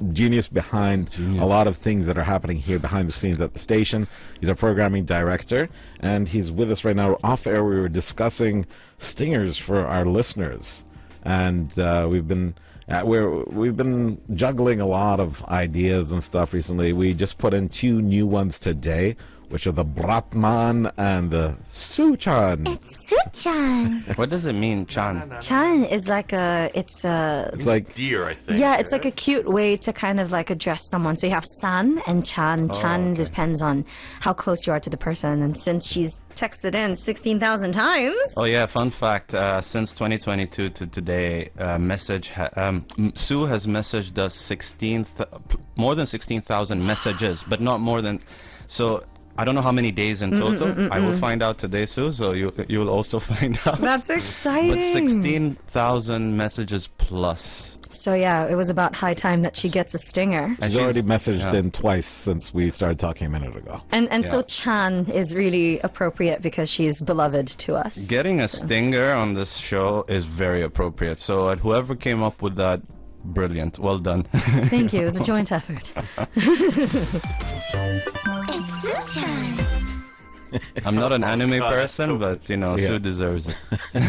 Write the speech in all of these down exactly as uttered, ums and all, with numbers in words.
genius behind Genius. a lot of things that are happening here behind the scenes at the station. He's a programming director, and he's with us right now. Off air, we were discussing stingers for our listeners, and uh, we've been uh, we're we've been juggling a lot of ideas and stuff recently. We just put in two new ones today, which are the Bratman and the Suchan. It's Suchan. What does it mean, Chan? Chan is like a, it's a, It's like Deer, I think. yeah, it's like a cute way to kind of like address someone. So you have San and Chan. Chan depends on how close you are to the person. And since she's texted in sixteen thousand times. Oh yeah, fun fact, uh, since twenty twenty-two to today, uh, message ha- um, M- Sue has messaged us sixteen th- more than sixteen thousand messages, but not more than, so I don't know how many days in total. Mm-mm-mm-mm. I will find out today, Sue, so you you will also find out. That's exciting. But sixteen thousand messages plus. So yeah, it was about high time that she gets a stinger. And she's already she's- messaged yeah. in twice since we started talking a minute ago. And and so Yeah. Chan is really appropriate because she's beloved to us. Getting a stinger on this show is very appropriate. So uh, whoever came up with that, brilliant. Well done. Thank you. It was a joint effort. It's Suchan. I'm not an anime God, that's person, so but you know, Yeah. Sue deserves it.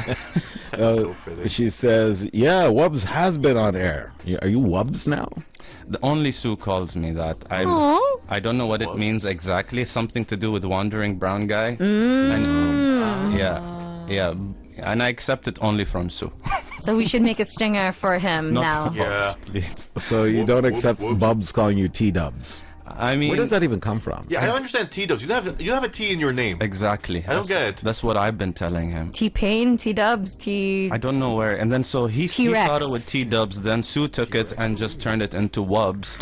Uh, so fitting. she says, "Yeah, Wubbs has been on air. Y- Are you Wubbs now?" The only Sue calls me that. I Aw. I don't know what it Was. means exactly. Something to do with wandering brown guy. Mm. And, yeah, yeah. And I accept it only from Sue. So we should make a stinger for him Not now. from Yeah. Bubs, please. So you Whoops, don't whoops, accept whoops. Bubs calling you T-dubs. I mean, Where does that even come from? Yeah, I don't understand T-dubs. You don't have you don't have a T in your name. exactly? I don't That's- get it. That's what I've been telling him. T-Pain, T-Dubs, T... I don't know where. And then so he, he T-Rex. started with T-dubs, then Sue took it and just turned it into Wubs.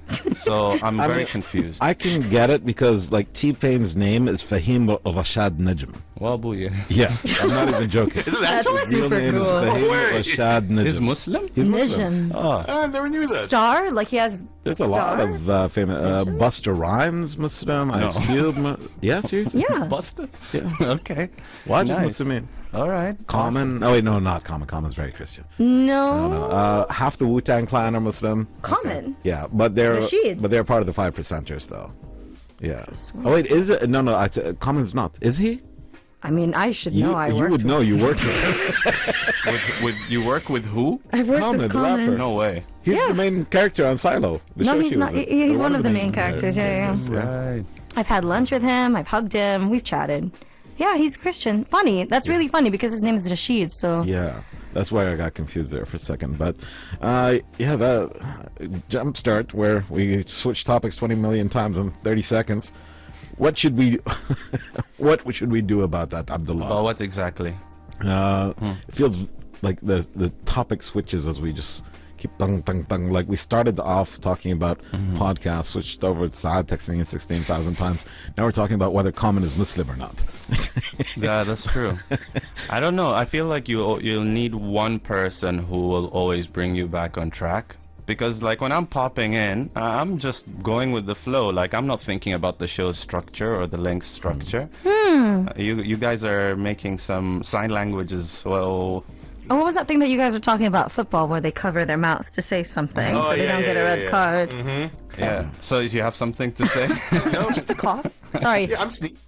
So I'm I very mean, confused. I can get it because, like, T-Pain's name is Fahim Rashad Najm. Wabuya. Yeah, I'm not even joking. Is it That's actually? His real super name cool. is Fahim No way. Rashad Najm. He's Muslim? He's Muslim. Nijm. Oh, I never knew that. Star? Like he has there's a star? lot of uh, famous. Uh, Buster Rhymes Muslim. Ice No. Cube. Mu- yeah, seriously. Yeah. Busted? Yeah. Okay. Why did Nice. Muslimin? All right. Common. Oh wait, no, not Common. Common's very Christian. No. No, uh, half the Wu-Tang Clan are Muslim. Common. Yeah, but they're Rashid. but they're part of the five percenters, though. Yeah. Oh wait, is it? No, no. I said Common's not. Is he? I mean, I should You, know. I you worked would with know. You worked with him. With, with you work with who? I've worked Common, with the Common. rapper. No way. He's Yeah. the main character on Silo. The No, show he's she not. was in. He- he's Or one of the main characters. Yeah, yeah. Yeah. Right. I've had lunch with him. I've hugged him. We've chatted. Yeah, he's Christian. Funny. That's really funny because his name is Rashid. So Yeah, that's why I got confused there for a second. But uh, yeah, the jump start where we switch topics twenty million times in thirty seconds. What should we? What should we do about that, Abdullah? Oh, what exactly? Uh, It feels like the the topic switches as we just keep tung tung tung. Like we started off talking about podcasts, switched over to Saad texting in sixteen thousand times. Now we're talking about whether Common is Muslim or not. Yeah, that's true. I don't know. I feel like you you'll need one person who will always bring you back on track. Because like when I'm popping in, I- I'm just going with the flow. Like I'm not thinking about the show's structure or the link structure. Uh, you you guys are making some sign languages. Well, Oh, what was that thing that you guys were talking about? Football, where they cover their mouth to say something, Oh, so they yeah, don't yeah, get a yeah, red yeah. card. yeah. So if you have something to say, Just a cough. Sorry. Yeah, I'm sneaking.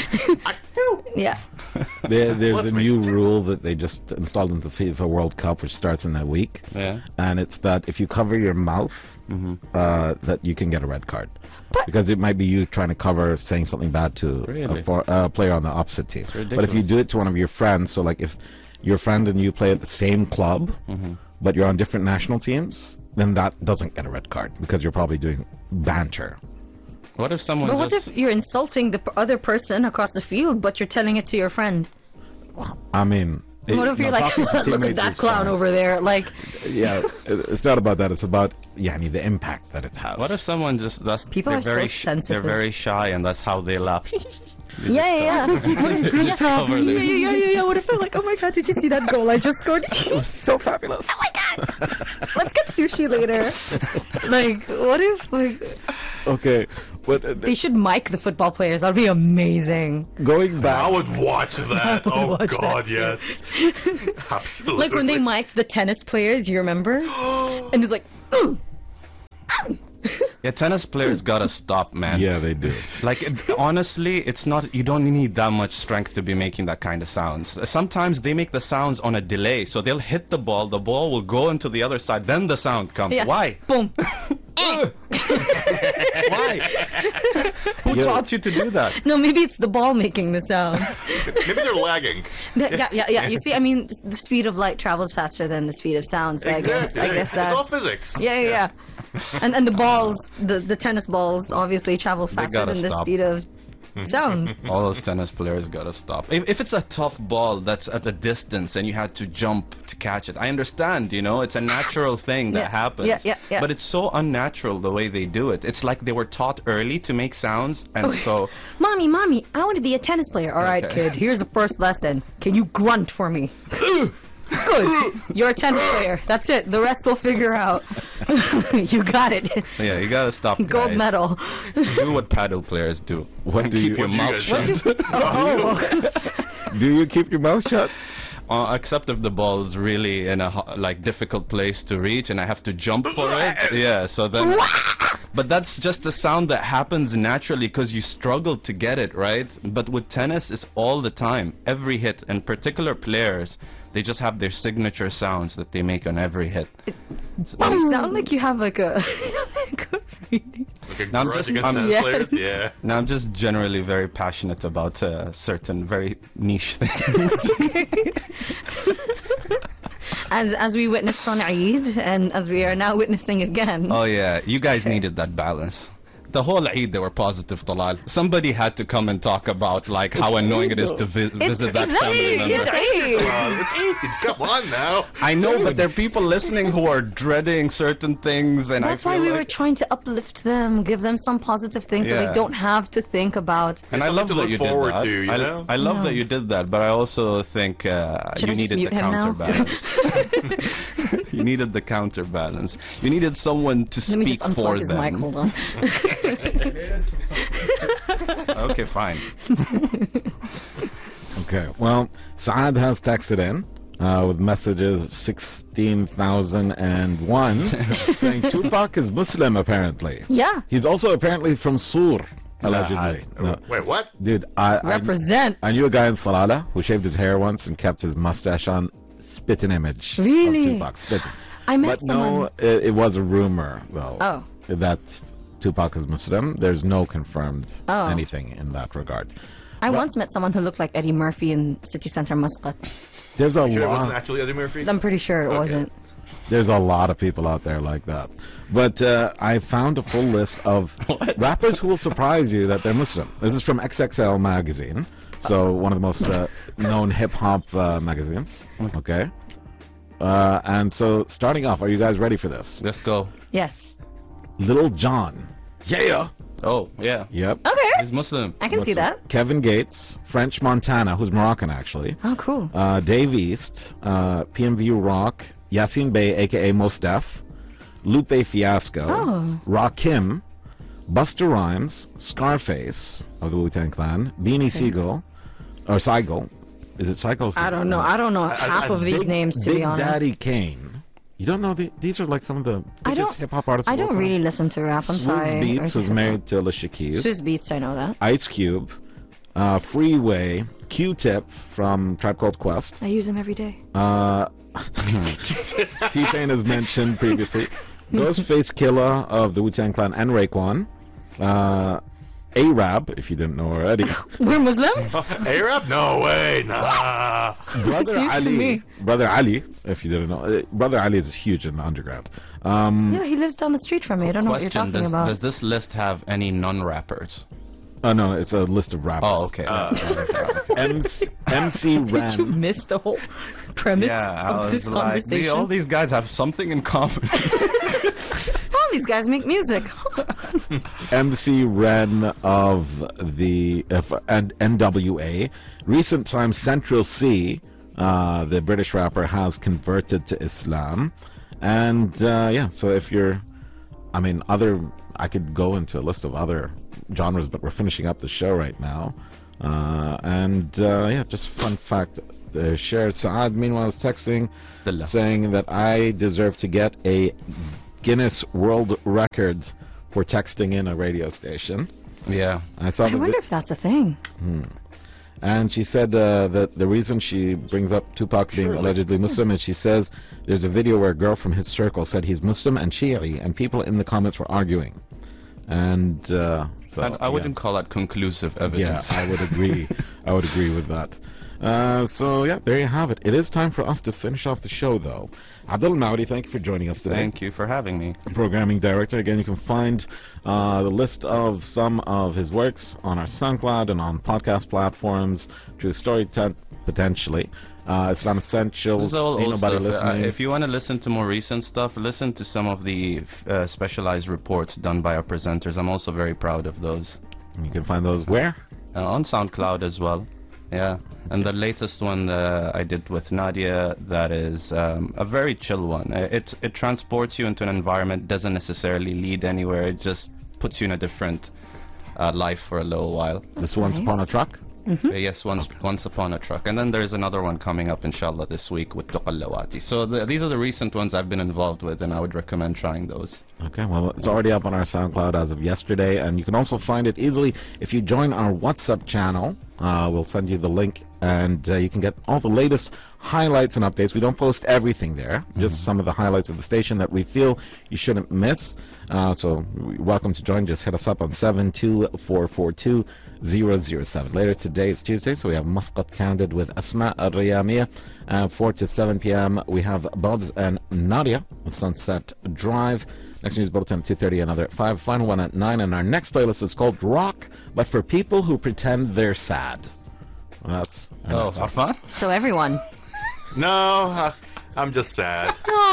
Yeah. There, there's Let's a make- new rule that they just installed into the FIFA World Cup, which starts in a week. Yeah. And it's that if you cover your mouth, uh, that you can get a red card. But- because it might be you trying to cover saying something bad to Really? a for, uh, player on the opposite team. But if you ridiculous. do it to one of your friends, so like if your friend and you play at the same club, but you're on different national teams, then that doesn't get a red card because you're probably doing banter. what if someone But what just if you're insulting the p- other person across the field, but you're telling it to your friend? I mean... it- What if no, you're like, talking to look at teammates that is clown fine. over there? Like, Yeah, it- it's not about that. It's about yani, the impact that it has. What if someone just that's People they're are so very sh- sensitive. They're very shy, and that's how they laugh. yeah, yeah, yeah. Just cover yeah, their- yeah, yeah, yeah, yeah. What if they're like, oh my god, did you see that goal I just scored? It was so fabulous. Oh my god! Let's get sushi later. Like, what if like Okay, but uh, they should mic the football players? That'd be amazing. going back, I would watch that. would Oh watch God, that too. yes, absolutely. Like when they mic'd the tennis players, you remember? And it was like, ooh, Yeah, tennis players gotta stop, man. Yeah, they do. Like, it- honestly, it's not, you don't need that much strength to be making that kind of sounds. Sometimes they make the sounds on a delay. So they'll hit the ball, the ball will go into the other side, then the sound comes. Yeah. Why? Boom. Why? Who Yeah. taught you to do that? No, maybe it's the ball making the sound. Maybe they're lagging. Yeah, yeah, yeah, yeah. You see, I mean, the speed of light travels faster than the speed of sound. So I guess, I guess It's all that's physics. yeah, yeah, yeah. And and the balls, the the tennis balls, obviously travel faster gotta than the stop. speed of sound. All those tennis players gotta stop. If, if it's a tough ball that's at a distance and you had to jump to catch it, I understand, you know, it's a natural thing that Yeah, happens. yeah, yeah, yeah. But it's so unnatural the way they do it. It's like they were taught early to make sounds, and so Mommy, mommy, I want to be a tennis player. All right, Okay. kid. Here's the first lesson. Can you grunt for me? Good. You're a tennis player. That's it. The rest we'll figure out. You got it. yeah, you gotta stop. Gold guys. medal. Do what paddle players do. What And do keep you- your what do you mouth guys shut. What do- oh, Do you keep your mouth shut? Uh, except if the ball is really in a ho- like difficult place to reach and I have to jump for it. Yeah, so then. But that's just a sound that happens naturally because you struggle to get it right. But with tennis, it's all the time, every hit. And particular players, they just have their signature sounds that they make on every hit. you sound like you have like a. like a reading. Like a Now I'm grudge just- against I'm- tennis Yes. players. Yeah. Now, I'm just generally very passionate about uh, certain very niche things. As as we witnessed on Eid, and as we are now witnessing again. Oh yeah, you guys needed that balance. The whole Eid, they were positive, Talal. Somebody had to come and talk about like how annoying it is to vi- visit that family Eid, member. it's Eid. Uh, it's Eid. Come on now. I know, but there are people listening who are dreading certain things, and That's I why feel we like, were trying to uplift them, give them some positive things so Yeah. they don't have to think about. and I something love to that look you forward did that. to, you I, know? I love that you did that, but I also think uh, Should you I just needed the mute him now? counterbalance. You needed the counterbalance. You needed someone to Let me speak just for unplug his them. mic. Hold on. Okay, fine. Okay. Well, Saad has texted in uh, with messages sixteen thousand one saying Tupac is Muslim, apparently. Yeah. He's also apparently from Sur, allegedly. Nah, I- No. Wait, what? Dude, I, I, Represent. I knew a guy in Salalah who shaved his hair once and kept his mustache on. Spit an image. Really? Of Tupac. Spit. I met But someone. no, it, it was a rumor, though. Oh. That Tupac is Muslim. There's no confirmed Oh. anything in that regard. I once met someone who looked like Eddie Murphy in City Center Muscat. There's a Sure, it lot. wasn't actually Eddie Murphy. I'm pretty sure it wasn't. There's a lot of people out there like that. But uh, I found a full list of rappers who will surprise you that they're Muslim. This is from X X L magazine, so one of the most uh, known hip hop uh, magazines. Okay. Uh, and so, starting off, are you guys ready for this? Let's go. Yes. Little John. Yeah. Oh, yeah. Yep. Okay. He's Muslim. I can see that. Kevin Gates, French Montana, who's Moroccan actually. Oh, cool. Uh, Dave East, uh, P M V Rock, Yassine Bey, aka Mos Def, Lupe Fiasco, Oh. Rakim, Busta Rhymes, Scarface of the Wu-Tang Clan, Beanie Siegel, or Seigel. Is it Seigel? I don't know. I don't know half Uh, of these Big- names, to Big be honest. Daddy Kane. You don't know the, these are like some of the I biggest don't. hip hop artists. I of all don't time. really listen to rap. I'm Swizz sorry. Beats Or was hip-hop. married to Alicia Keys. Swizz Beats, I know that. Ice Cube, uh, Freeway, Q-Tip from Tribe Called Quest. I use them every day. Uh, T-Pain is mentioned previously. Ghostface Killer of the Wu-Tang Clan and Raekwon. Uh, A-Rab, if you didn't know already. We're Muslim? Arab? No way. Nah. Brother news to Ali. me. Brother Ali, if you didn't know. Uh, Brother Ali is huge in the underground. Um, Yeah, he lives down the street from me. I don't know what you're Question: talking does, about. does this list have any non-rappers? oh, no, it's a list of rappers. Oh, okay. M C, M C Did you Ren. miss the whole premise yeah, I of was this like, the- conversation? all these guys have something in common. All these guys make music. M C Ren of the F- and N W A. Recent times, Central C, uh, the British rapper, has converted to Islam. And uh, yeah, so if you're, I mean, other, I could go into a list of other genres, but we're finishing up the show right now. Uh, and uh, yeah, just fun fact. Uh, shared Saad, meanwhile, is texting Dilla. saying that I deserve to get a Guinness World Record for texting in a radio station. Yeah. I saw I the vi- wonder if that's a thing. And she said uh, that the reason she brings up Tupac being allegedly Muslim is she says there's a video where a girl from his circle said he's Muslim and Shi'i, and people in the comments were arguing. And uh, so I, I wouldn't yeah. call that conclusive Yeah, evidence. I would agree. I would agree with that. Uh, so yeah, there you have it. It is time for us to finish off the show, though. Abdul Maudi, thank you for joining us today. Thank you for having me. Programming director. Again, you can find uh, the list of some of his works on our SoundCloud and on podcast platforms. True Story Tent, potentially. Uh, Islam Essentials. This is all Ain't old Nobody stuff. Uh, Listening. if you want to listen to more recent stuff, listen to some of the uh, specialized reports done by our presenters. I'm also very proud of those. You can find those where? Uh, on SoundCloud as well. Yeah. And the latest one uh, I did with Nadia, that is um, a very chill one. Uh, It, it transports you into an environment, doesn't necessarily lead anywhere. It just puts you in a different uh, life for a little while. This Once Upon a Nice. Truck. Uh, yes, once once upon a truck, and then there's another one coming up, inshallah, this week with Tuqallawati. So the, these are the recent ones I've been involved with, and I would recommend trying those. Okay, well, it's already up on our SoundCloud as of yesterday, and you can also find it easily if you join our WhatsApp channel. Uh, we'll send you the link, and uh, you can get all the latest highlights and updates. We don't post everything there, just some of the highlights of the station that we feel you shouldn't miss. Uh, so you're welcome to join. Just hit us up on seven two four four two zero zero seven. Later today, it's Tuesday, so we have Muscat Candid with Asma Al-Riyamiyah. Uh, four to seven p.m., we have Bobs and Nadia with Sunset Drive. Next news bulletin at two thirty, another at five. Final one at nine. And our next playlist is called Rock, but for people who pretend they're sad. Well, that's... Oh, Arfan? So everyone. No, uh, I'm just sad.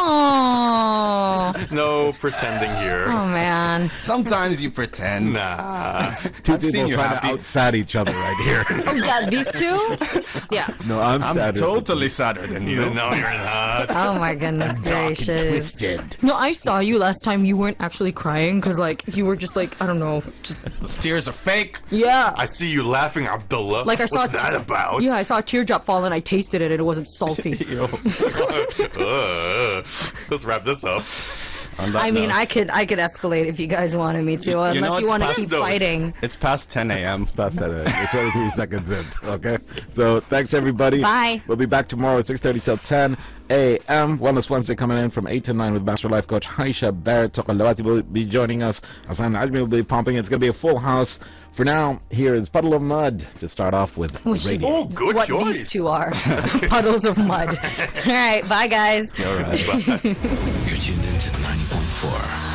Oh, No pretending here. oh man. Sometimes you pretend. Nah. Two I've seen people you trying happy. to out-sad each other right here. Oh yeah, these two. Yeah. No, I'm, I'm sad. totally sadder than You you. know you're not. Oh my goodness gracious. Twisted. No, I saw you last time. You weren't actually crying because, like, you were just like, I don't know, just Those tears are fake. yeah. I see you laughing, Abdullah. Like I saw What's a that about? Yeah, I saw a teardrop fall and I tasted it and it wasn't salty. Uh, let's wrap this up. On that I mean, note, I could I could escalate if you guys wanted me to, you unless know, you it's want to past keep those. fighting. it's past ten a.m. Past that, uh, we're twenty-three seconds in. Okay, so thanks everybody. Bye. We'll be back tomorrow at six thirty till ten a.m. Wellness Wednesday coming in from eight to nine with Master Life Coach Haisha Barrett. Tuqallawati will be joining us. Afan Ajmi will be pumping. It's going to be a full house. For now, here is Puddle of Mud to start off with Which- radio. Oh, good what choice. these two are. Puddles of mud. All right, bye guys. All right. You're tuned into ninety point four.